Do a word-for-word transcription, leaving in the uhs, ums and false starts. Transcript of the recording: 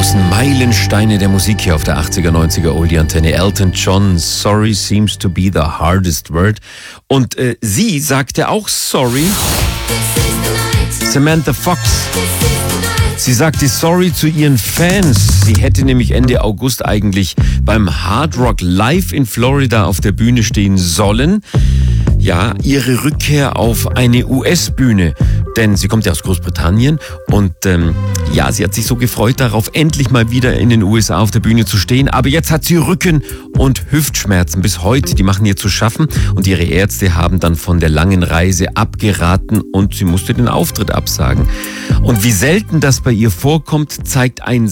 großen Meilensteine der Musik hier auf der achtziger, neunziger Oldie-Antenne. Elton John, Sorry seems to be the hardest word. Und äh, sie sagte auch Sorry. Samantha Fox. Sie sagte Sorry zu ihren Fans. Sie hätte nämlich Ende August eigentlich beim Hard Rock Live in Florida auf der Bühne stehen sollen. Ja, ihre Rückkehr auf eine U S-Bühne, denn sie kommt ja aus Großbritannien und ähm, ja, sie hat sich so gefreut darauf, endlich mal wieder in den U S A auf der Bühne zu stehen, aber jetzt hat sie Rücken- und Hüftschmerzen bis heute, die machen ihr zu schaffen und ihre Ärzte haben dann von der langen Reise abgeraten und sie musste den Auftritt absagen. Und wie selten das bei ihr vorkommt, zeigt ein